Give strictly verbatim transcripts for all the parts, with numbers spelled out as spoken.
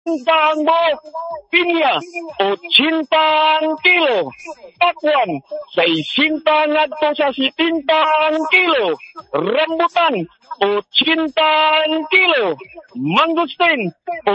Tango, pinya, ochintang kilo. Pakwan, saisinta ngadto sa sitintang kilo. Rambutan, ochintang kilo. Mangustin,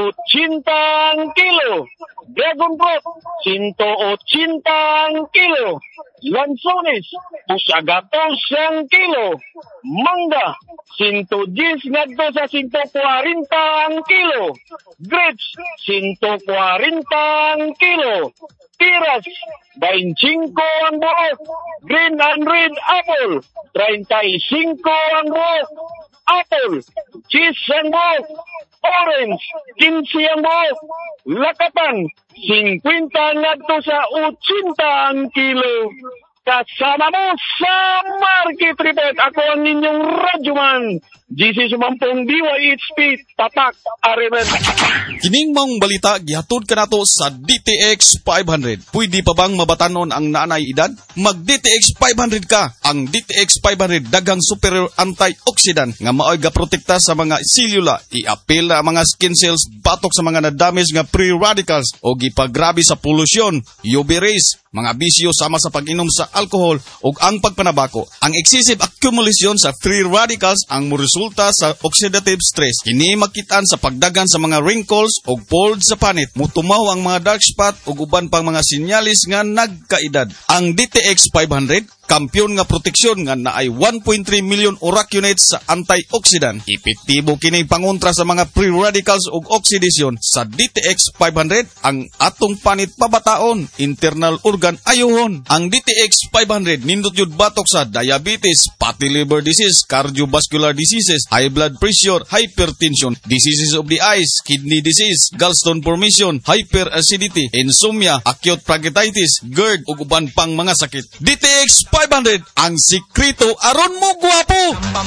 ochintang kilo. Dragon fruit, sinto ochintang kilo. Lansones, usagatos ang kilo. Mangga, sinto dis ngadto sa sinto kwarintang kilo. Grapes, sinto kwarintang kilo. Tiras, bainchingko ang buok. Green and red apple, treinta y cinco ang buok. Apple, cheese ang buok. Orange, quince ang buok. Lakatan, cincuenta ngadto sa ochenta ang kilo. Kasama mo sa Market Report. Ako ang inyong radyoman, G C Sumampong D Y H P, Tatak, Arimen. Kining mong balita, gihatod ka nato sa D T X five hundred. Pwede pa bang mabatanon ang nanay edad? Mag-D T X five hundred ka. Ang D T X five hundred daghang superior antioxidant nga maoy gaprotekta sa mga selula, i-apil na mga skin cells, batok sa mga na-damage nga free radicals o gipagrabe sa polusyon, U V rays, mga bisyo sama sa pag-inom sa alcohol ug ang pagpanabako. Ang excessive accumulation sa free radicals ang moresulta sa oxidative stress. Kini makitaan sa pagdagan sa mga wrinkles ug folds sa panit. Mutumaw ang mga dark spot ug uban pang mga sinyalis nga nagkaedad. Ang D T X five hundred kampyon nga proteksyon nga naay one point three million uracunates sa antioxidant. Epektibo kini pangontra sa mga free radicals ug oxidation. Sa D T X five hundred ang atong panit pabataon, internal organ ayohon. Ang D T X five hundred nindot yud batok sa diabetes, fatty liver disease, cardiovascular diseases, high blood pressure, hypertension, diseases of the eyes, kidney disease, gallstone formation, hyperacidity, insomnia, acute pancreatitis, GERD ug uban pang mga sakit. D T X five hundred ang sikreto aron mo guwapo.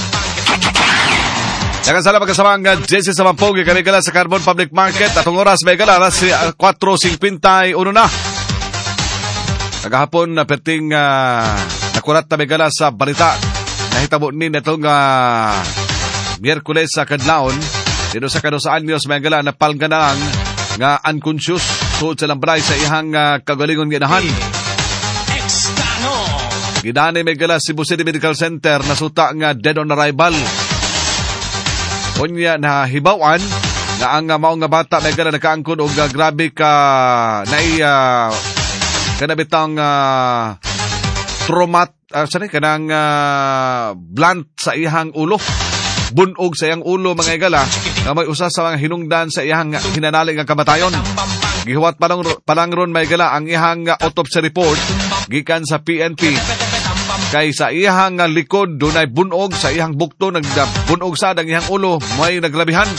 Dagan sala pagkasamang Jesse Samampong ikanigala sa Carbon Public Market. Atong oras may gala alas four fifty-one na. Kagahapon na perting uh, nakurat na may gala sa balita. Nahitabo ni netong uh, Miyerkules sa kadlaon. Dito sa kadusaan news may gala na palganang nga unconscious tuod sa lambray sa ihang uh, kagalingon ginahan. Gidani may gala Cebu City Medical Center na suta nga dead on arrival. Kunya na hibawan na ang uh, maong nga bata may gala nakaangkon o uh, grabe ka na uh, kanabitang uh, traumat uh, sorry, kanang uh, blunt sa ihang ulo. Bunog sa iyang ulo mga igala na may usa sa mga hinungdan sa iyang hinanaling nga kamatayon. Gihuwat palang, palang ron may gala ang ihang uh, autopsy report gikan sa P N P. Kay sa iyang likod dunay bunog sa iyang bukto, nagbunog sa ang iyang ulo, may nagrabihan.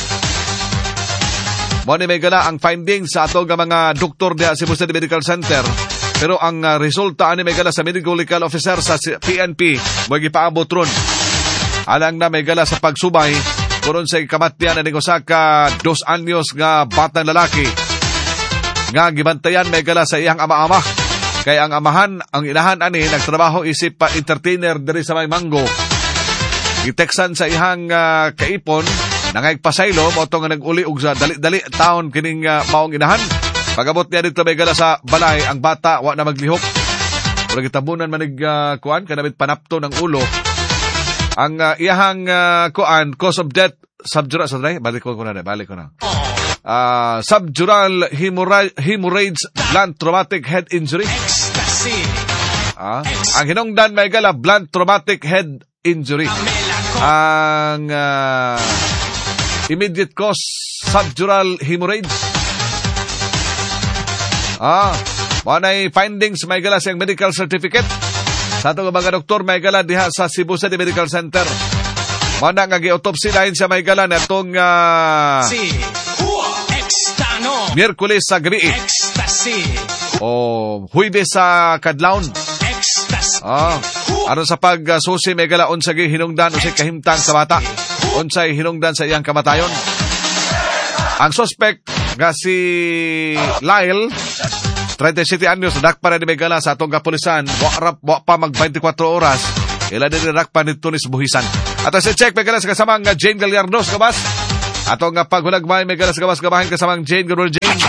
Mo ni may gala ang findings sa atong mga doktor diha sa Cebu City Medical Center. Pero ang uh, resulta ani may gala sa medical legal officer sa P N P mo gipaabot ron. Alang na may gala sa pagsubay kuron sa kamatyan ani usa ka dos anyos nga batang lalaki nga gibantayan may gala sa iyang ama-ama. Kay ang amahan, ang inahan ani nagtrabaho isip pa entertainer diri sa may Mango. Giteksan sa ihang uh, kaipon nangaypasaylo mo to nga nag-uli og sa dali-dali taon kining uh, maong inahan. Pagabot niya dito may gala sa balay, ang bata wa na maglihok. Wala gitabunan manig uh, kuan kanabit panapto ng ulo. Ang uh, iyahang uh, kuan cause of death subjural sa dai balik ko na balik ko na. Uh, subdural hemorrhage, hemorrhage blunt traumatic head injury. Uh, ang hinungdan may gala blunt traumatic head injury. Ang uh, immediate cause subdural hemorrhage. Ah, manay findings may gala siyang medical certificate sa atong mga doktor may gala diha sa Cebu City Medical Center. Mana nga gi-autopsy lain siya may gala na itong uh, Miyerkules sa gabi. O Huwebes sa kadlawon. Ah, aron sa pag-susi may gala unsay hinungdan unsay kahimtang sa bata. Unsay hinungdan sa iyang kamatayon. Ang suspect nga si Lyle thirty-seven anyos dakpa na di may gala sa atong kapulisan. Wa wa pa mag twenty-four oras. Ila din dakpa nito ni buhisan. At sa check may gala sa kasamang Jane Gallardos kabas. Ato nga paghulagmay, may ganas gamas-gamahin kasamang Jane. Good morning, Jane.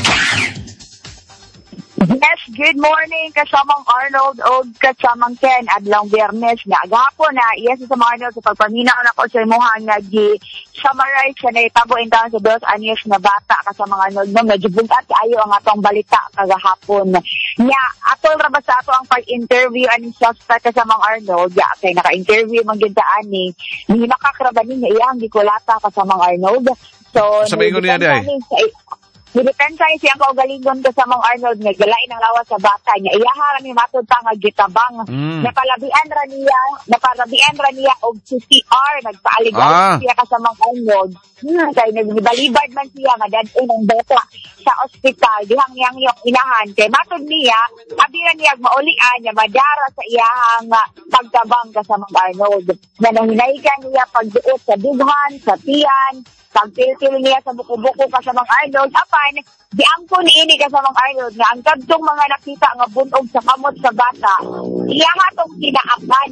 Yes, good morning kasamang Arnold o kasamang Ken. Adlang Biyernes nga agapon na yes sa mga Arnold sa pagpaminaw na ko sa imuhang nag-summarize sa naitabo in town sa dos anyos na bata kasamang Arnold no medyo buntat ayo ang atong balita kagahapon. Nya atol ra ba sa ato ang pag-interview ani suspect kasamang Arnold ya kay naka-interview man gyud ta ani ni makakrabanin niya iyang gikulata kasamang Arnold. So sa mingon niya day. Dipensya siyang kaugalingon ko sa mga Arnold nga galain ang lawas sa bata niya. Iyaha ni matud pa nga gitabang. Mm. Napalabian ra niya, napalabian ra niya og C C R nagpaaligay ah. siya ka sa mga Arnold. Hmm, kay nagbalibad man siya nga dadin ang bata sa ospital dihang yang yung inahan kay matud niya abiran niya maulian niya madara sa iyahang pagtabang ka sa mga Arnold. Na nahinaykan niya pagduot sa dughan, sa tiyan, pagpilpil niya sa buko-buko ka sa mga Arnold, apan, di angko ni ini ka sa mga Arnold, nga ang kadtong mga nakita nga bunog sa kamot sa bata, iya hatong kinaapan.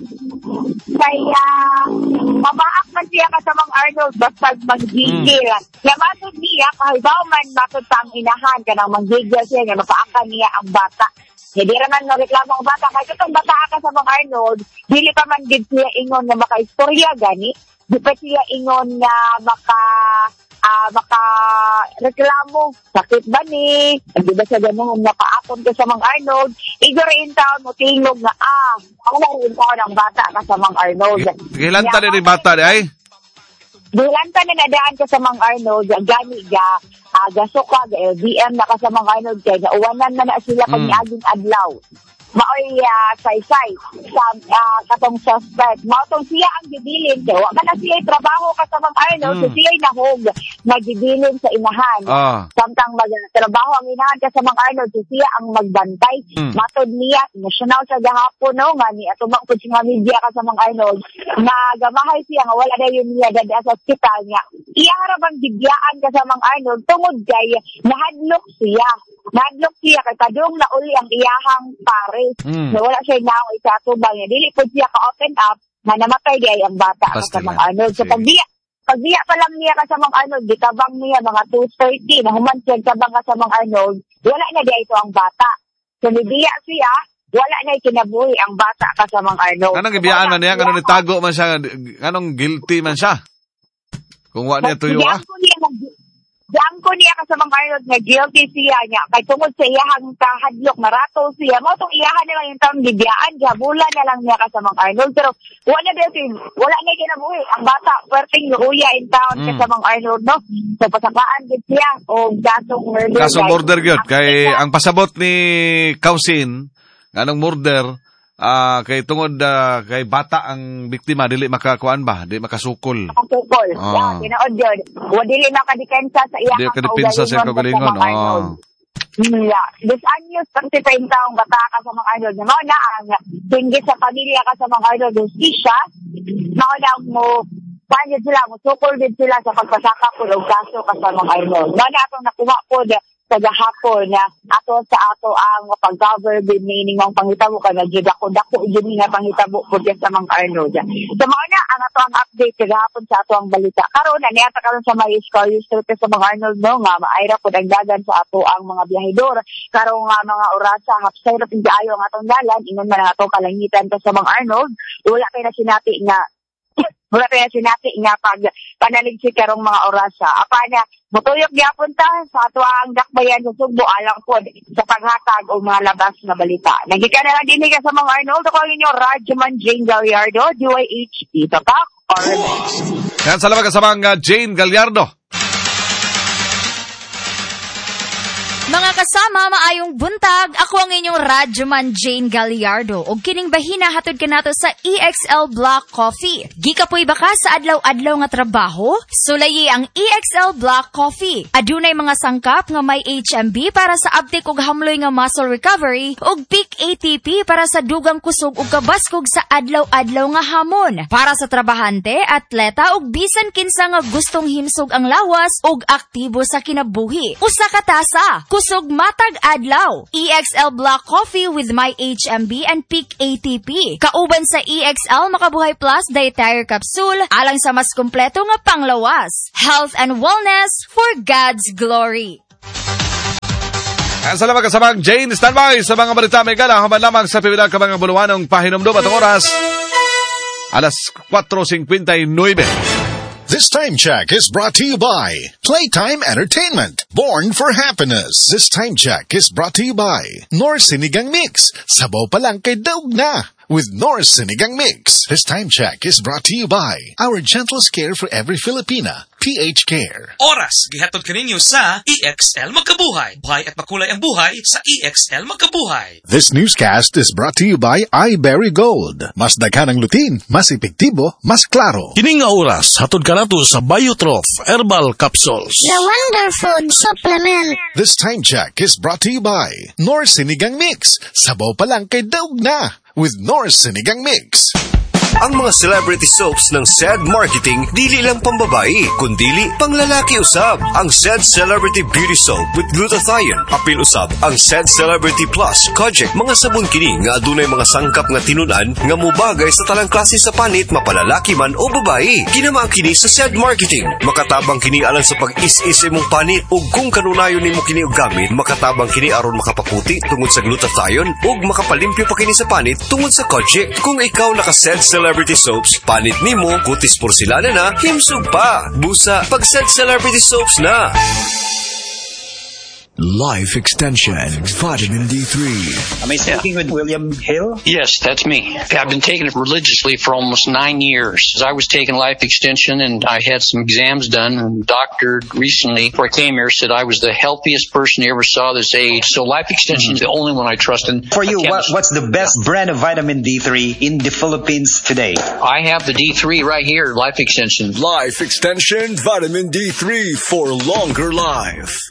Kaya, mabaak man siya ka sa mga Arnold, basta manggigil. Mm. Kaya matod niya, kahibaw man matod pa ang inahan, ka nang manggigil siya, nga mapaakan niya ang bata. Hindi naman no reklamo ang bata, kahit itong bata ka sa mga Arnold, dili pa man din siya ingon na maka-istorya gani, di pa siya ingon na maka uh, maka reklamo sakit ba ni di ba siya ganun napaapon ko sa mga Arnold igurain taon mo tingog na ah ako rin taon ang bata ka sa mga Arnold gilanta na rin bata di ay gilanta na nadaan ka sa mga Arnold gani ga uh, gasuka ga L D M na ka sa mga Arnold kaya nauwanan na na sila mm. pag-niaging adlaw maoy uh, say-say sa uh, katong suspect. Maotong siya ang gibilin. Kaya wala na siya trabaho kasamang Arnold. Mm. So siya nahog naggibilin sa inahan. Ah. Samtang magtrabaho ang inahan kasamang Arnold. So siya ang magbantay. Mm. Matod niya, national sa gahapon no, nga ni atumang po siya media kasamang Arnold. Nagamahay siya nga wala na yun niya dada sa hospital niya. Iyaharap ang bigyaan kasamang Arnold. Tungod kay nahadlok siya. Nahadlok siya kay kadung na uli ang iyahang pare. Mm. Na wala siya naong ikatubang niya. Dili po siya ka-open up na namatay di ay ang bata ka sa mga Arnold. So pagbiya, pagbiya pa lang niya ka sa mga Arnold, gitabang niya mga two thirty na human siya kabang ka sa mga Arnold, wala na di ito ang bata. So nibiya siya, wala na ikinabuhi ang bata ka sa mga Arnold. Anong ibiyaan man niya? Anong nitago man siya? Anong guilty man siya? Kung wala niya tuyo ah? Diyan ko niya ka sa mga Arnold nga guilty siya niya. Kay tungod sa iyahang kahadlok, marato siya. Mo itong iyahan na lang yung taong bibiyaan. Gabula na lang niya ka sa mga Arnold. Pero wala na din. Wala na kinabuhi. Ang bata, perting uya in town mm. ka sa mga Arnold, no? So, pasakaan din siya. O gasong murder. Gasong murder yun. Kay ang pasabot ni Kausin, anong murder, Ah, uh, kay tungod uh, kay bata ang biktima dili makakuan ba, dili makasukol. Makasukol. Ah. Yeah, tinood yun. Wa dili makadepensa sa iyang kaugalingon. Dili makadepensa sa iyang kaugalingon. Oh. Yeah. This anyos thirty-five taong bata ka sa mga Arnold. Mao na ang tinggi sa pamilya ka sa mga Arnold. Justisya. Mao na mo paano sila mo sukol din sila sa pagpasaka po og kaso ka sa mga Arnold. Mao na atong nakuha po sa gahapon na ato sa ato ang pag-cover din meaning ang pangitabo ka na jud ako dako jud nga pangitabo po sa mga Arnold. So mao na ang ato ang update gahapon sa ato ang balita. Karon na niya karon sa may Scario Street sa mga Arnold no nga maayra po dagdagan sa ato ang mga biyahedor. Karon nga mga orasa hapsay ra pud ayo ang atong dalan ingon man ang ato kalangitan sa mga Arnold. Wala kay na sinati nga wala kaya sinati nga pag panaligsi karong mga orasa. Apa na, mutuyok gyapon ta sa ato ang dakbayan sa Sugbo alang po sa paghatag o mga labas na balita. Nagika na lang din ka sa mga Arnold. Ako ang inyo, Radyoman Jane Gallardo, D Y H T. Tapak, R M X. Yan, salamat ka sa mga Jane Gallardo. Mga kasama, maayong buntag. Ako ang inyong Radyoman Jane Gallardo. Og kining bahina hatod ka nato sa E X L Black Coffee. Gikapoy ba ka sa adlaw-adlaw nga trabaho? Sulayi ang E X L Black Coffee. Adunay mga sangkap nga may H M B para sa abtik og hamloy nga muscle recovery og peak A T P para sa dugang kusog ug kabaskog sa adlaw-adlaw nga hamon. Para sa trabahante, atleta ug bisan kinsa nga gustong himsog ang lawas ug aktibo sa kinabuhi. Usa ka tasa. kusog matag adlaw. E X L Black Coffee with My H M B and Peak A T P. Kauban sa E X L Makabuhay Plus Dietary Capsule alang sa mas kumpleto nga panglawas. Health and wellness for God's glory. Salamat kasamang Jane. Standby sa mga balita may gala. Haman lamang sa pibilang ka mga buluwanong pahinumdum at oras. Alas four fifty-nine. This time check is brought to you by Playtime Entertainment, born for happiness. This time check is brought to you by North Sinigang Mix. Sabaw pa lang kay daog na with North Sinigang Mix. This time check is brought to you by our gentlest care for every Filipina, P H Care. Oras, gihatod kaninyo sa E X L Magkabuhay. Buhay at makulay ang buhay sa E X L Magkabuhay. This newscast is brought to you by iBerry Gold. Mas daghan ang lutin, mas epektibo, mas klaro. Kining nga oras, hatod ka nato sa Biotrof Herbal Capsules. The Wonder Food Supplement. This time check is brought to you by North Sinigang Mix. Sabaw pa lang kay daog na with North Sinigang Mix. Ang mga celebrity soaps ng S E D Marketing dili lang pambabae, kundili panglalaki usab. Ang S E D Celebrity Beauty Soap with glutathione, apil usab ang S E D Celebrity Plus Kojic. Mga sabon kini nga adunay mga sangkap nga tinunan nga mubagay sa talang klase sa panit, mapalalaki man o babae. Ginamaan kini sa S E D Marketing. Makatabang kini alang sa pag-is-is imong panit, ug kung kanunayon nimo kini og gamit, makatabang kini aron makapaputi tungod sa glutathione ug makapalimpyo pa kini sa panit tungod sa Kojic. Kung ikaw naka S E D Celebrity Soaps, panit nimo, kutis porcelana na, himsog pa. Busa, pag-S E D Celebrity Soaps na. Life Extension, Vitamin D three. Am I speaking with William Hill? Yes, that's me. I've been taking it religiously for almost nine years. I was taking Life Extension and I had some exams done, and the doctor recently, before I came here, said I was the healthiest person he ever saw this age. So Life Extension is mm-hmm. the only one I trust in. For you, what, what's the best brand of vitamin D three in the Philippines today? I have the D three right here, Life Extension. Life Extension Vitamin D three for longer life.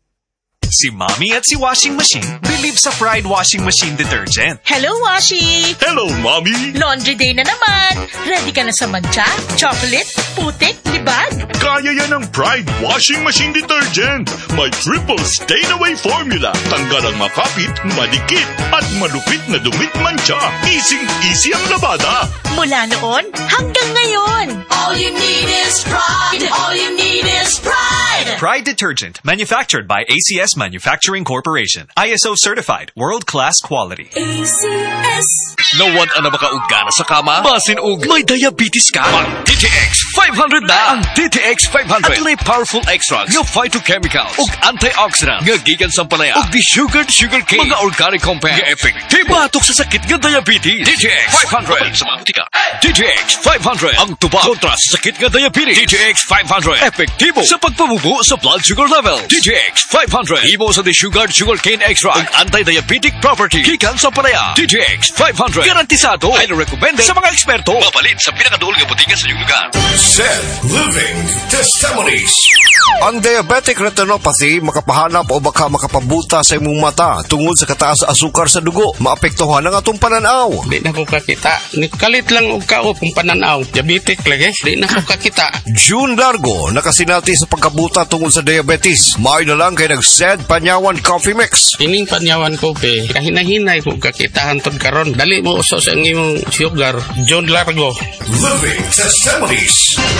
Si Mommy at si Washing Machine believe sa Pride Washing Machine Detergent. Hello, Washi! Hello, Mommy! Laundry day na naman! Ready ka na sa mancha, chocolate, putik, libag? Kaya yan ang Pride Washing Machine Detergent. May triple stain-away formula. Tanggal ang makapit, madikit, at malupit na dumit mancha. Easy-easy ang labada. Mula noon hanggang ngayon. All you need is Pride. All you need is Pride. Pride Detergent, manufactured by A C S Manufacturing Corporation. I S O certified, world-class quality. A C S. Nawad na makaugana sa kama? Basin og may diabetes ka? Mag D T X five hundred na! Ang D T X five hundred at powerful extracts nga phytochemicals ug antioxidants nga gikan sa palaya ug di-sugared sugar cane mga organic compounds nga epektibo batok sa sakit nga diabetes. D T X five hundred sa mga butika. D T X five hundred ang tubag kontra sa sakit nga diabetes. D T X five hundred epektibo sa pagpabubo sa blood sugar level. D T X five hundred imo sa di-sugared sugar cane extract ug anti-diabetic property gikan sa palaya. D T X five hundred garantisado ay na-recommended sa mga eksperto. Mapalit sa pinakaduol nga butika sa iyong lugar. S E D Living Testimonies. Ang diabetic retinopathy makapahanap o baka makapabuta sa imong mata tungod sa kataas sa asukar sa dugo. Maapektuhan ang atong pananaw. Di na ko kakita. Kalit lang og kao kung pananaw. Diabetic lagi. Di na ko kakita. June Largo nakasinati sa pagkabuta tungod sa diabetes. Maayo na lang kay nag-S E D Panyawan Coffee Mix. Ining Panyawan Coffee, kahinahinay ko kakitahan tod karon. Dali mo uso sa imong sugar. June Largo. Living Testimonies.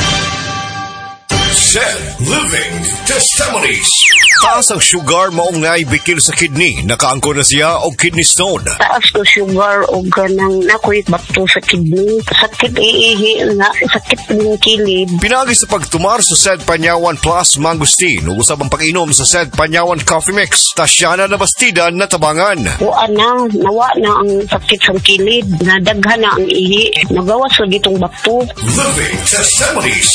S E D Living Testimonies. Taas ang sugar maong naibikil sa kidney. Nakaangko na siya o kidney stone. Taas ko sugar o ganang nakoy bato sa kidney. Sakit iihi nga, sakit ng kilid. Pinagi sa pagtumar sa S E D Panyawan Plus Mangustin. Usab ang pag-inom sa S E D Panyawan Coffee Mix. Tasyana na bastida na tabangan. Buwan na, nawa na ang sakit sa kilid. Nadaghan na ang ihi. Nagawas sa gitong bato. Living Testimonies.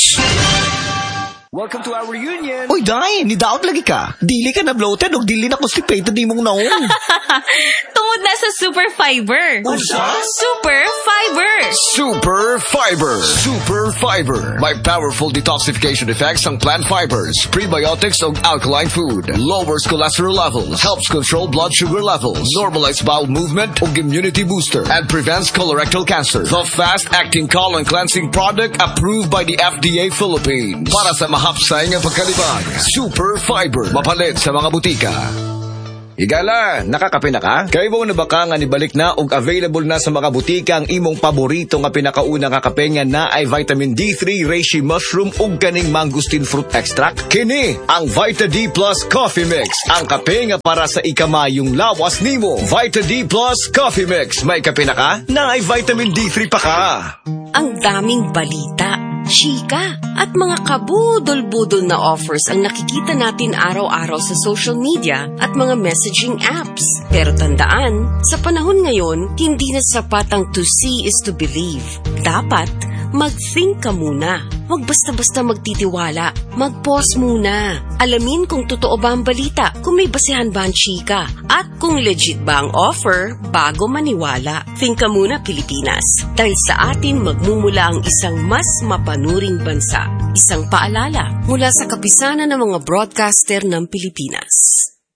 Welcome to our reunion. Uy, Day, nidaot lagi ka. Dili ka na bloated o dili na constipated di mong naong. Tungod na sa Super Fiber. Usa? Super Fiber. Super Fiber. Super Fiber. May powerful detoxification effects ang plant fibers, prebiotics o alkaline food. Lowers cholesterol levels. Helps control blood sugar levels. Normalize bowel movement o immunity booster. And prevents colorectal cancer. The fast-acting colon cleansing product approved by the F D A Philippines. Para sa mahapsay nga pagkalibang. Super Fiber. Mapalit sa mga butika. Igala, nakakape na ka? Kay mo na baka nga nibalik na og available na sa mga butika ang imong paborito nga pinakauna nga kape nga na ay vitamin D three, reishi mushroom ug kaning mangosteen fruit extract? Kini ang Vita D Plus Coffee Mix, ang kape nga para sa ikamayong lawas nimo. Vita D Plus Coffee Mix, may kape na ka? Na ay vitamin D three pa ka. Ang daming balita, chika, at mga kabudol-budol na offers ang nakikita natin araw-araw sa social media at mga messaging apps. Pero tandaan, sa panahon ngayon, hindi na sapat ang to see is to believe. Dapat, mag-think ka muna. Huwag basta-basta magtitiwala. Mag-pause muna. Alamin kung totoo ba ang balita, kung may basehan ba ang chika, at kung legit ba ang offer bago maniwala. Think ka muna, Pilipinas. Dahil sa atin magmumula ang isang mas mapanuring bansa. Isang paalala mula sa kapisanan ng mga broadcaster ng Pilipinas.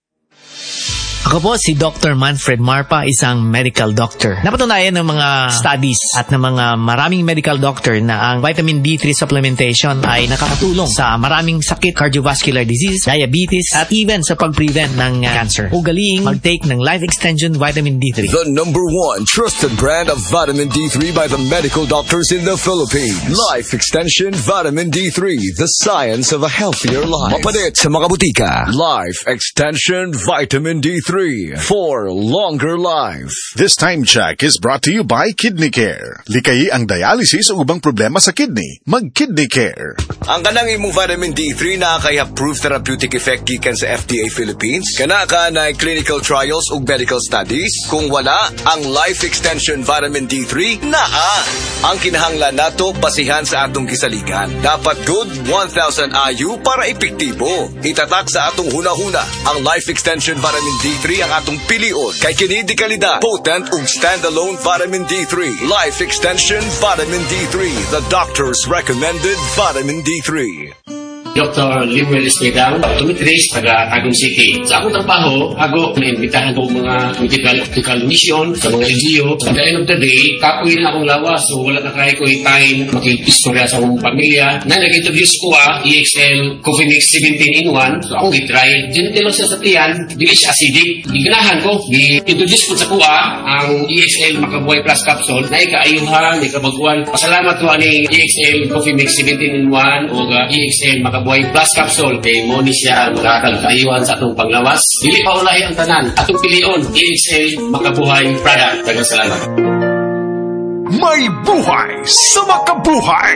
Ako po si Doctor Manfred Marpa, isang medical doctor. Napatunayan ng mga studies at ng mga maraming medical doctor na ang vitamin D three supplementation ay nakakatulong sa maraming sakit, cardiovascular disease, diabetes, at even sa pag-prevent ng uh, cancer. Ugaliing mag-take ng Life Extension Vitamin D three. The number one trusted brand of vitamin D three by the medical doctors in the Philippines. Life Extension Vitamin D three, the science of a healthier life. Mapalit sa mga butika. Life Extension Vitamin D three. For longer life. This time check is brought to you by Kidney Care. Likayi ang dialysis o ubang problema sa kidney. Mag-Kidney Care. Ang kanang imong vitamin D three na kay approved therapeutic effect gikan sa F D A Philippines. Kana ka na clinical trials ug medical studies. Kung wala, ang Life Extension Vitamin D three naa. Ang kinahanglan nato basihan sa atong kisaligan. Dapat good one thousand I U para epektibo. Itatak sa atong hunahuna ang Life Extension Vitamin D three ang atong pilion kay kini di kalidad, potent ug standalone vitamin D three. Life Extension Vitamin D three, the doctor's recommended vitamin D three. Doctor Limuel Espedal, optometrist, taga Tagum City. Sa akong trabaho, ako naimbitahan ko mga medical, medical mission sa mga L G U. At the end of the day, kapoy na akong lawas, so wala na kaya ko time makikistorya sa akong pamilya. Na nag-introduce ko ah, E X L Coffee Mix seventeen in one. So akong gitry. Ginitilo siya sa tiyan, di siya acidic. Iganahan ko, di-introduce ko sa kuha ang E X L Makabuhay Plus Capsule na ikaayuhan, ikabaguan. Pasalamat ko ani E X L Coffee Mix seventeen in one o uh, E X L Makabuhay Buhay Plus Capsule kay mo ni siya makakagayuhan sa atong panglawas. Dili pa ulahi ang tanan. Atong pilion, E X L Makabuhay product. Daghang salamat. May buhay sa makabuhay.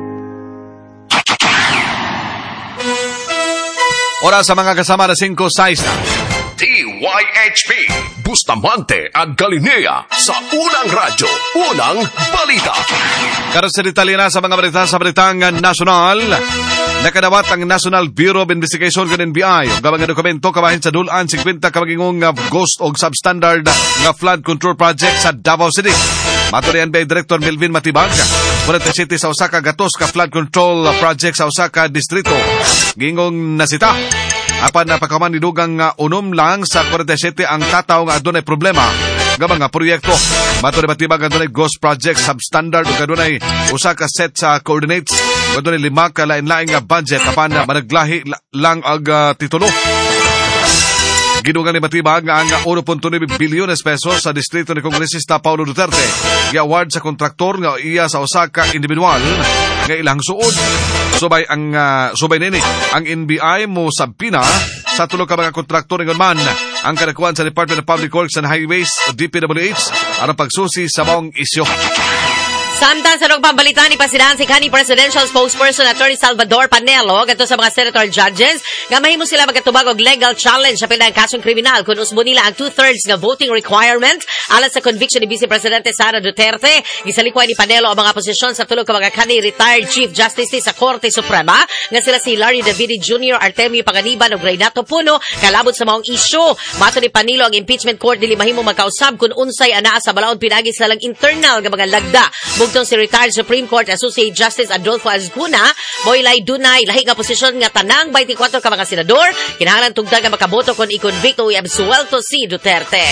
Oras sa mga kasama na five size na. D Y H P, Bustamante at Galilea sa Unang Radyo, Unang Balita. Karon sa detalye na sa mga balita sa balitang nasyonal. Nakadawat ang National Bureau of Investigation ng N B I o gabang nga dokumento kabahin sa dulaan fifty kabagingong nga ghost o substandard nga flood control project sa Davao City. Maturi N B I Director Melvin Matibag, forty-seven sa usa ka gatos ka flood control project sa usa ka distrito. Gingong nasita. Apan na pagkaman ni dugang nga unom lang sa forty-seven ang tataw nga adunay problema gabang nga proyekto. Maturi Matibag adunay ghost project substandard ug adunay usa ka set sa coordinates. Adunay lima ka lain-lain nga budget apan na managlahi lang ang uh, titulo. Gidugang ni Matibag nga ang one point nine bilyones pesos sa distrito ni Kongresista Paulo Duterte gi-award sa kontraktor nga iya sa usa ka individual nga ilang suod. Subay ang uh, subay nini ang N B I mo sabpina sa tulo ka mga kontraktor ng man ang kadakuan sa Department of Public Works and Highways o D P W H aron pagsusi sa maong isyu. Samtang sa pambalita ni Pasidahan si Kani Presidential Spokesperson Attorney Salvador Panelo gadto sa mga senator judges nga mahimo sila magatubag og legal challenge sa pinang kasong kriminal kung usbo nila ang two-thirds nga voting requirement alang sa conviction ni Vice Presidente Sara Duterte. Gisalikuan ni Panelo ang mga posisyon sa tulo ka mga Kani retired Chief Justice sa Korte Suprema nga sila si Larry Davide Junior, Artemio Panganiban ug Reynato Puno kalabot sa maong isyu. Mato ni Panelo ang impeachment court dili mahimo magkausab kung unsay anaa sa balaod pinagi sa lang internal nga mga lagda. Bugtong si retired Supreme Court Associate Justice Adolfo Azcuna, boylay dunay lahi nga posisyon nga tanang twenty-four ka mga senador, kinahanglan tugtag nga makaboto kon i-convict o i-absuelto si Duterte.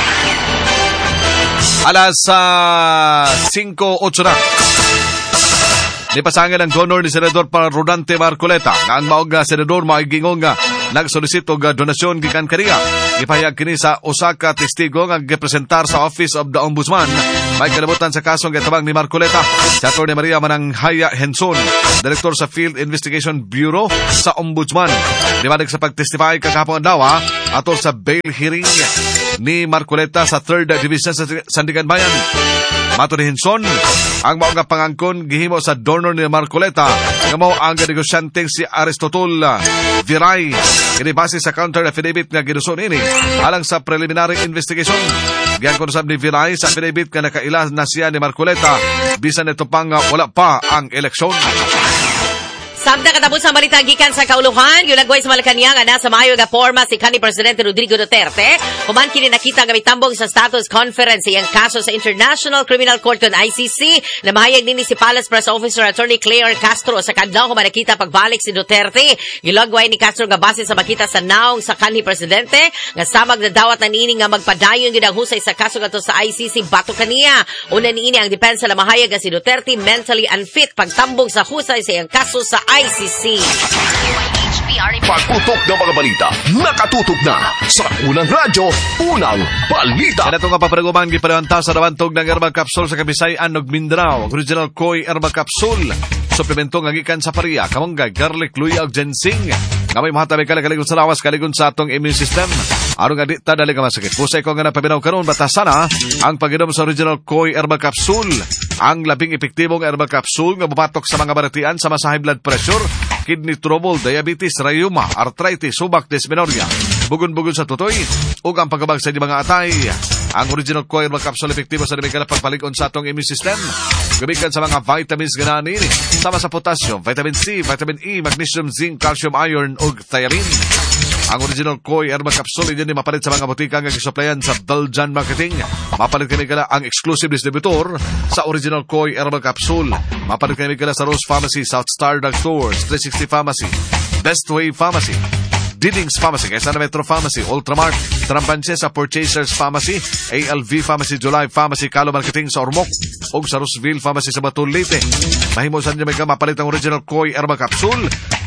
Alas sa uh, five eight na. Nipasangan ang donor ni Senador Rodante Marcoleta nga ang maog nga senador maigingong nga nagsolisito og donasyon gikan kaniya. Gipahayag kini sa usa ka testigo nga gipresentar sa Office of the Ombudsman. May kalibutan sa kasong gitabang ni Marcoleta. Si Atty. Maria Mananghaya Henson, Director sa Field Investigation Bureau sa Ombudsman. Liwanag sa pagtestify kakapong adlaw atol sa bail hearing ni Marcoleta sa third Division sa Sandigan Bayan. Mato ni Henson, ang mao nga pangangkon gihimo sa donor ni Marcoleta nga mao ang negosyanteng si Aristotol Viray. Kini base sa counter affidavit nga giduson ini alang sa preliminary investigation. Giangkon sab ni Viray sa affidavit nga nakaila na siya ni Marcoleta bisan ito pang wala pa ang eleksyon. Samtang katapos ang balita gikan sa kauluhan, yulagway sa Malacanang nga nasa maayo nga porma si kanhi Presidente Rodrigo Duterte. Human kini nakita nga mitambong sa status conference iyang kaso sa International Criminal Court kon I C C. Namahayag nini si Palace Press Officer Attorney Claire Castro sa kadlaw human nakita pagbalik si Duterte. Yulagway ni Castro nga base sa makita sa naong sa kanhi Presidente nga samag na dawat na niini nga magpadayon gyud ang husay sa kaso ngadto sa I C C bato kaniya. Una niini ang depensa na mahayag nga si Duterte mentally unfit pagtambong sa husay sa iyang kaso sa I C C. Pagtutok ng mga balita, nakatutok na sa unang radyo, unang balita. Kaya ito nga paparaguman, giparehanta sa nawantog ng Herbal Capsule sa Kabisayan ug Mindanao. Original Koi Herbal Capsule. Suplemento nga gikan sa pariya, kamonggay, garlic, luya ug ginseng. Nga may mahatabay kalagaligon sa lawas, kaligon sa atong immune system. Ano nga di ta dali ka masakit. Pusay ko nga napabinaw karon batasana ang pag-inom sa Original Koi Herbal Capsule. Ang labing epektibong herbal capsule nga bumatok sa mga baratian sa mas high blood pressure, kidney trouble, diabetes, rheuma, arthritis, subak, dysmenorrhea, bugon-bugon sa tutoy, ug ang pagkabag sa mga atay. Ang Original Koi Herbal Capsule epektibo sa dimikala pagpalig-on sa atong immune system. Gumikan sa mga vitamins ganahan ini, sama sa potassium, vitamin C, vitamin E, magnesium, zinc, calcium, iron, ug thiamine. Ang Original Koi Herbal Capsule din mapalit sa mga butika nga gisuplayan sa Belgian Marketing. Mapalit kami kala ang exclusive distributor sa Original Koi Herbal Capsule. Mapalit kami kala sa Rose Pharmacy, South Star Drug Stores, three sixty Pharmacy, Best Way Pharmacy, Didings Pharmacy, Quezon Metro Pharmacy, Ultramark, Trampanches sa Purchasers Pharmacy, A L V Pharmacy, July Pharmacy, Calo Marketing sa Ormoc, o sa Rooseville Pharmacy sa Batulite. Mahimusan niya may ka mapalit ang Original Koi Herbal Capsule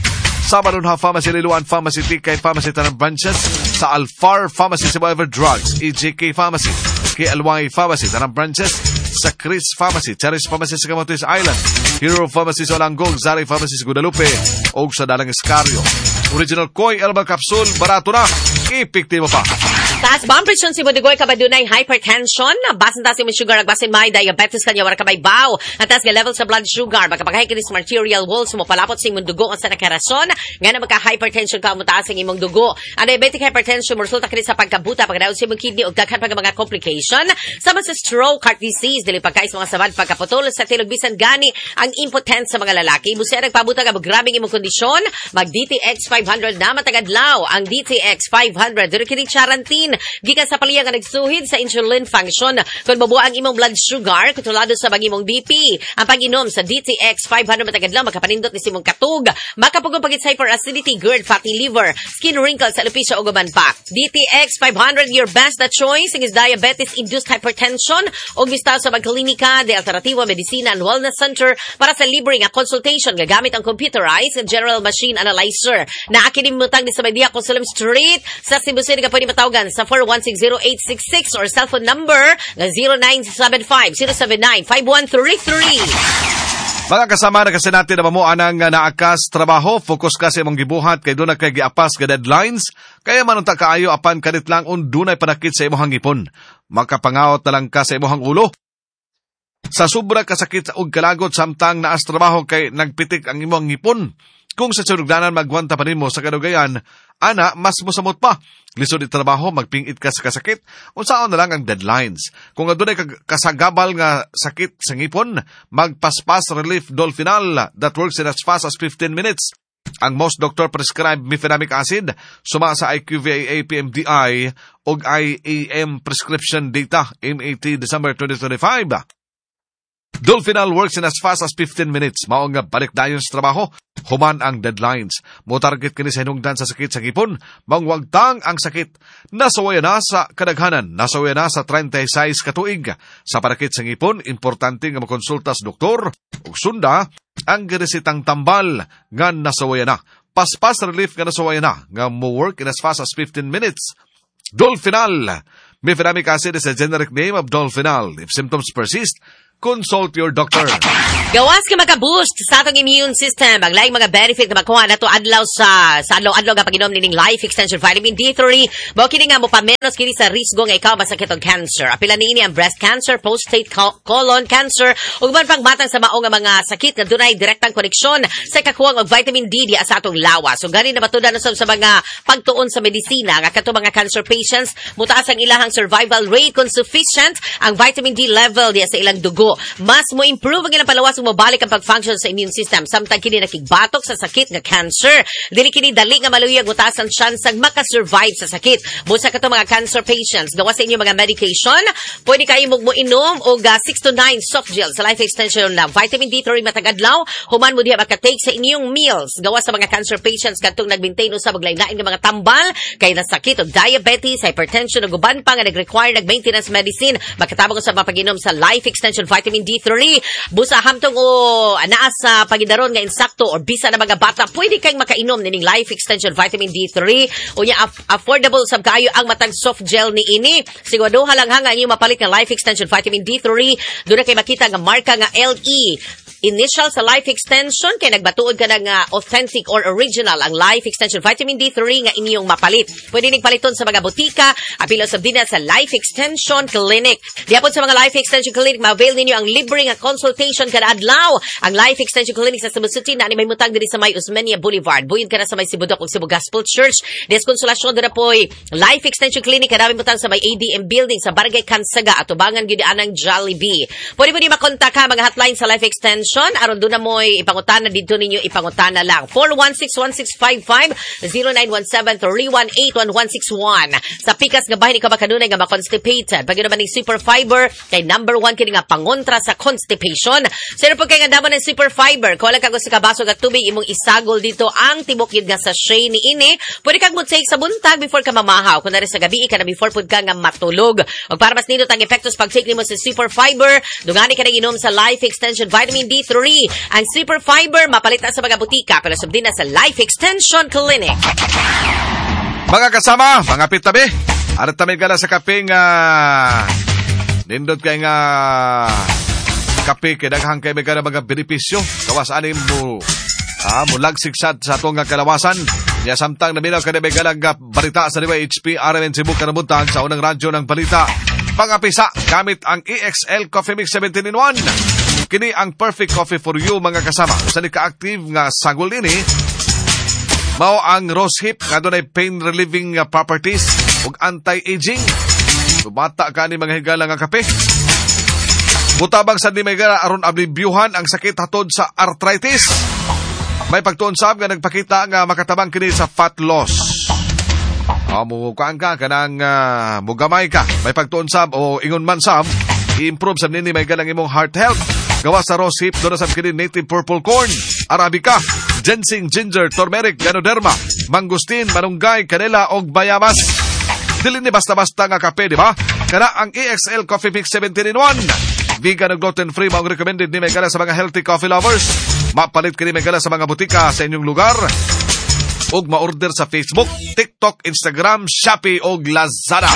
sa Manunha Pharmacy, Liluan Pharmacy, T K Pharmacy, Tanang Branches, sa Alfar Pharmacy, Survivor Drugs, E J K Pharmacy, K L Y Pharmacy, Tanang Branches, sa Chris Pharmacy, Charis Pharmacy sa Camotes Island, Hero Pharmacy sa Olangog, Zari Pharmacy sa Guadalupe, o sa Dalang Escario. Original Koi Herbal Capsule, barato na, epektibo pa. Taas ba ang presyon si Budigoy kabadunay hypertension? Basin taas yung sugar, agbasin may diabetes kanya, wala ka may baw. At taas ka level sa blood sugar, magkapaghay ka sa arterial walls mo, palapot sa imong dugo ang sa nakarason, nga na magka-hypertension ka, mutaas ang imong dugo. Ang diabetic hypertension, resulta ka sa pagkabuta, pagkadaon sa imong kidney, o daghan pag mga complication. Sama sa stroke, heart disease, dili pagkais mga sabad, pagkaputol sa tilugbisan gani, ang impotence sa mga lalaki. Musa nagpabuta ka, magrabing imong kondisyon, mag-D T X five hundred na matagadlaw, ang D T X five hundred, dito kinig charantin, gikan sa paliya nga nagsuhid sa insulin function. Kung mabuha ang imong blood sugar, kontrolado sa bagimong B P. Ang pag-inom sa D T X five hundred matagadlaw, makapanindot ni simong katug, makapugong pagit sa hyperacidity, GERD, fatty liver, skin wrinkles, alopecia o guban pa. D T X five hundred, your best choice is diabetes-induced hypertension o bistaw sa magklinika de Alternativa Medicina and Wellness Center para sa libre nga consultation gagamit ang computerized general machine analyzer. Naakinimutang ni sa Media Consulum Street sa Cebu City ka pwede matawagan sa four one six zero eight six six or cellphone number na zero nine seven five zero seven nine five one three three. Mga kasama na kasi natin na mamuan ang naakas trabaho, focus kasi mong gibuhat kay doon na kay giapas ka deadlines, kaya manunta kaayo apan kanit lang un dunay panakit sa imong ipon. Makapangaot na lang ka sa imong ulo. Sa sobra kasakit ug kalagot samtang naas trabaho kay nagpitik ang imong ngipon. Kung sa sunugdanan magwanta pa nimo sa kadugayan, ana, mas mosamot pa. Lisod di trabaho, magpingit ka sa kasakit, unsaon na lang ang deadlines. Kung adunay kasagabal nga sakit sa ngipon, magpaspas relief Dolfinal that works in as fast as fifteen minutes. Ang most doctor prescribed mefenamic acid, suma sa I Q V A A P M D I ug I A M prescription data, M A T December twenty twenty-five. Dolfinal works in as fast as fifteen minutes. Mao nga balik dayon sa trabaho, human ang deadlines. Mo target kini sa hinungdan sa sakit sa ngipon, mangwagtang ang sakit. Nasawaya na sa kadaghanan, nasawaya na sa thirty-six ka tuig. Sa parakit sa ngipon, importante nga makonsulta sa doktor ug sunda ang giresitang tambal nga nasawaya na. paspas relief nga nasuway na nga mo work in as fast as fifteen minutes. Dolphinal. Mefenamic acid is a generic name of Dolphinal. If symptoms persist, consult your doctor. Gawas ka maka-boost sa atong immune system. Ang laing mga benefit na makuha na to adlaw sa sa adlaw-adlaw nga pag-inom nining Life Extension Vitamin D three. Mao kini nga mo pamenos kini sa risgo nga ikaw masakit og cancer. Apila niini ang breast cancer, prostate colon cancer ug man pang matang sa mao nga mga sakit nga dunay direktang koneksyon sa kakuwang og vitamin D diya sa atong lawas. So gani na batudan na sa mga pagtuon sa medisina nga kadto mga cancer patients mutaas ang ilahang survival rate kung sufficient ang vitamin D level diya sa ilang dugo. Mas mo improve ang ilang palawas ug mabalik ang pag-function sa immune system samtang kini nakigbatok sa sakit nga cancer. Dili kini dali nga maluyag utaas ang chance ang maka-survive sa sakit. Busa kato mga cancer patients, gawas sa inyo mga medication, pwede kayo mo inom og uh, six to nine soft gel sa Life Extension na vitamin D three matagadlaw, human mo diha makatake sa inyong meals. Gawas sa mga cancer patients kadtong nag-maintain usab og lain-lain nga mga tambal kay nasakit og diabetes, hypertension ug uban pa nga nag-require nag-maintenance medicine, makatabang sa mapag-inom sa Life Extension Vitamin D three. Busa hamtong o anaa sa pagidaron nga insakto or bisa na mga bata, pwede kayong makainom nining Life Extension Vitamin D three. Unya af- affordable sab kaayo ang matag soft gel ni ini. Siguraduha lang ha nga inyo mapalit nga Life Extension Vitamin D three. Doon na kay makita nga marka nga L E initial sa Life Extension kay nagbatuod ka ng uh, authentic or original ang Life Extension Vitamin D three nga inyong mapalit. Pwede ning paliton sa mga butika, apilo sa dina sa Life Extension Clinic. Diapon sa mga Life Extension Clinic, ma-avail ninyo ang libre nga consultation kada adlaw. Ang Life Extension Clinic sa Cebu City na ni may mutang diri sa may Osmeña Boulevard. Buyid ka na sa may Sibudok ug Cebu Gospel Church. Des konsolasyon dira poy Life Extension Clinic kada may mutang sa may A D M building sa Barangay Kansaga at tubangan gyud anang Jollibee. Pwede mo ni makontak ha mga hotline sa Life Extension aron doon na mo'y ipangutana dito ninyo ipangutana lang. four one six one six five five zero nine one seven three one eight one one six one. Sa pikas nga bahin ikaw makanunay nga ma-constipated. Pag yun naman ng super fiber kay number one kini nga pangontra sa constipation. Sino po kay nga damo ng super fiber? Kung wala kag sa kabaso nga tubig imong isagol dito ang tibok yun nga sachet ni ini. Pwede kag mo take sa buntag before ka mamahaw. Kung nari sa gabi ka na before pud ka nga matulog. O para mas nindot ang epektos pag take nimo sa super fiber, dungani ka na inom sa Life Extension Vitamin D three. Ang super fiber mapalitan sa mga butika pero subdin na sa Life Extension Clinic. Mga kasama, mga pitabi, arat tamig ka na sa kape nga nindot kay nga kape kay daghang kay mga mga benepisyo gawas anim mo ah mulag siksad sa atong nga kalawasan. Ya samtang naminaw ka na may galang balita sa D Y H P R M N Cebu kanabuntag sa unang radyo ng balita. Pangapisa gamit ang E X L Coffee Mix seventeen in one. Kini ang perfect coffee for you mga kasama. Usa ni ka-active nga sagol ini mao ang rose hip nga dunay pain relieving properties ug anti-aging. Bumata ka ni mga higala nga kape. Butabang sa ni may higala aron ablibyuhan ang sakit hatod sa arthritis. May pagtuon sab nga nagpakita nga makatabang kini sa fat loss. Amo kuan ka kanang uh, mugamay ka. May pagtuon sab o ingon man sab i-improve sab nini may galang imong heart health. Gawa sa rose hip doon sa kini native purple corn, arabica, ginseng, ginger, turmeric, ganoderma, mangustin, manunggay, kanela og bayabas. Dili ni basta-basta nga kape, di ba? Kana ang E X L Coffee Mix seventeen in one. Vegan ug gluten-free mao recommended ni may gala sa mga healthy coffee lovers. Mapalit kini may gala sa mga butika sa inyong lugar. Ug ma-order sa Facebook, TikTok, Instagram, Shopee ug Lazada.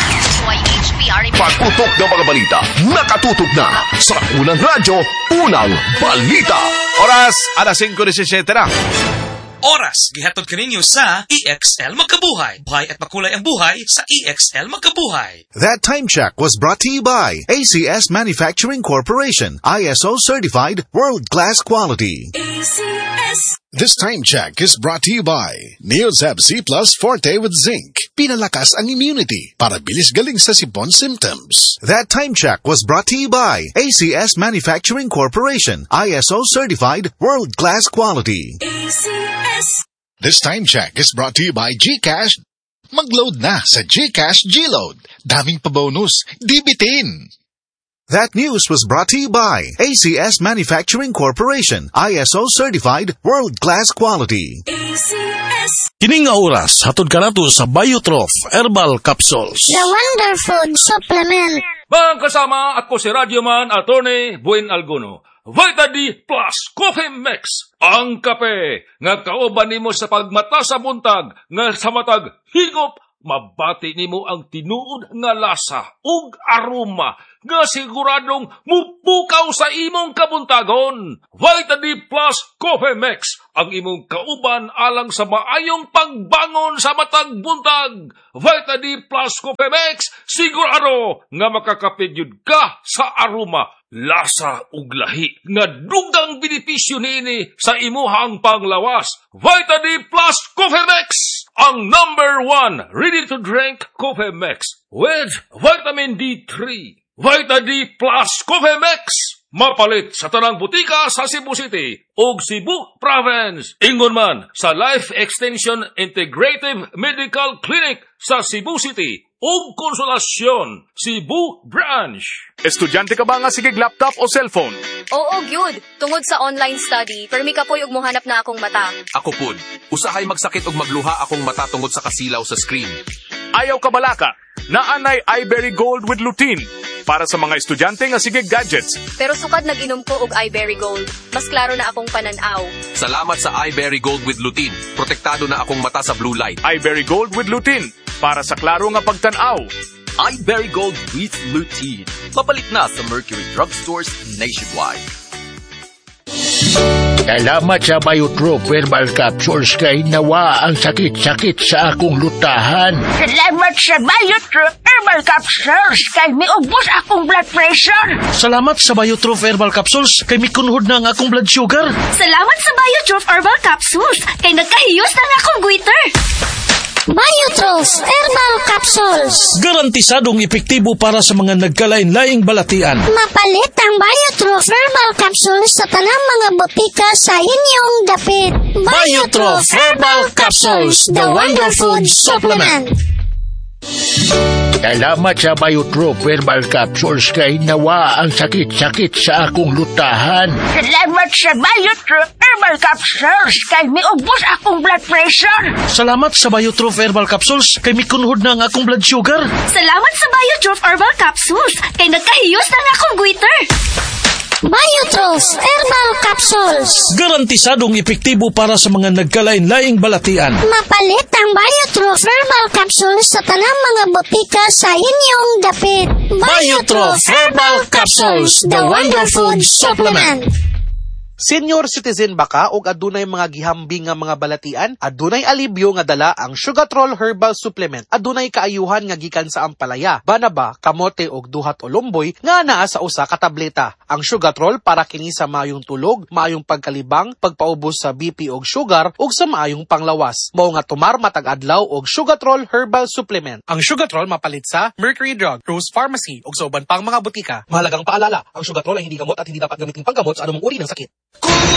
Pagputok ng mga balita, nakatutok na sa unang radyo, unang balita. Oras, alas five disisiete na. Oras, gihatod kaninyo sa E X L Magkabuhay. Buhay at makulay ang buhay sa E X L Magkabuhay. That time check was brought to you by A C S Manufacturing Corporation, I S O certified, world-class quality. A C S. This time check is brought to you by Neozab C Plus Forte with Zinc. Pinalakas ang immunity para bilis galing sa sipon symptoms. That time check was brought to you by A C S Manufacturing Corporation, I S O certified, world-class quality. A C S. This time check is brought to you by GCash. Mag-load na sa GCash G-Load. Daming pa-bonus, di bitin. That news was brought to you by A C S Manufacturing Corporation, I S O certified, world-class quality. A C S. Kining nga oras, hatod ka nato sa Biotrof Herbal Capsules. The Wonder Food Supplement. Mga kasama, ako si Radyoman Attorney Buen Alguno. Vita D Plus Coffee Mix. Ang kape nga kauban nimo sa pagmata sa buntag nga sa matag higop mabati nimo ang tinuod nga lasa ug aroma nga siguradong mupukaw sa imong kabuntagon. Vita D Plus Coffee Mix ang imong kauban alang sa maayong pagbangon sa matag buntag. Vita D Plus Coffee Mix sigurado nga makakapigyud ka sa aroma, lasa ug lahi nga dugang benepisyo niini sa imuhang panglawas. Vita D Plus Coffee Mix, ang number one ready-to-drink coffee mix with vitamin D three. Vita D Plus Coffee Mix, mapalit sa tanang butika sa Cebu City ug Cebu Province. Ingon man sa Life Extension Integrative Medical Clinic sa Cebu City ug Konsolasyon, Cebu Branch. Estudyante ka ba nga sigig laptop o cellphone? Oo, gyud. Tungod sa online study, permi ka po'y ug mohanap na akong mata. Ako pud, usahay magsakit ug magluha akong mata tungod sa kasilaw sa screen. Ayaw ka balaka, naanay iBerry Gold with lutein para sa mga estudyante nga sigig gadgets. Pero sukad nag-inom ko og iBerry Gold, mas klaro na akong pananaw. Salamat sa iBerry Gold with lutein. Protektado na akong mata sa blue light. iBerry Gold with lutein para sa klaro nga pagtan-aw. iBerry Gold with lutein. Mapalit na sa Mercury Drugstores nationwide. Salamat sa Biotrop Herbal Capsules kay nawa ang sakit-sakit sa akong lutahan. Salamat sa Biotrop Herbal Capsules kay miubos akong blood pressure. Salamat sa Biotrop Herbal Capsules kay mikunhod na ang akong blood sugar. Salamat sa Biotrop Herbal Capsules kay nagkahiyos na ang akong goiter. Biotrop Herbal Capsules. Garantisadong epektibo para sa mga nagkalain-laing balatian. Mapalit ang Biotrop Herbal Capsules sa tanang mga botika sa inyong dapit. Biotrop Herbal Capsules, the Wonder Food Supplement. Salamat sa Biotrop Herbal Capsules kay nawa ang sakit-sakit sa akong lutahan. Salamat sa Biotrop Herbal Capsules kay miubos akong blood pressure. Salamat sa Biotrop Herbal Capsules kay mikunhod na ang akong blood sugar. Salamat sa Biotrop Herbal Capsules kay nagkahiyos na ang akong goiter. Biotrop Herbal Capsules. Garantisadong epektibo para sa mga nagkalain-laing balatian. Mapalit ang Biotrop Herbal Capsules sa tanang mga botika sa inyong dapit. Biotrop Herbal Capsules, the Wonder Food Supplement. Senior citizen ba ka o adunay mga gihambing nga mga balatian? Adunay alibyo nga dala ang Sugatrol Herbal Supplement. Adunay kaayuhan nga gikan sa ampalaya, banaba, kamote og duhat o lumboy nga naa sa usa ka tableta. Ang Sugatrol para kini sa maayong tulog, maayong pagkalibang, pagpaubos sa B P og sugar ug sa maayong panglawas. Mao nga tumar matag adlaw og Sugatrol Herbal Supplement. Ang Sugatrol mapalit sa Mercury Drug, Rose Pharmacy ug sa uban pang mga butika. Mahalagang paalala, ang Sugatrol ay hindi gamot at hindi dapat gamitin panggamot sa anumang uri ng sakit.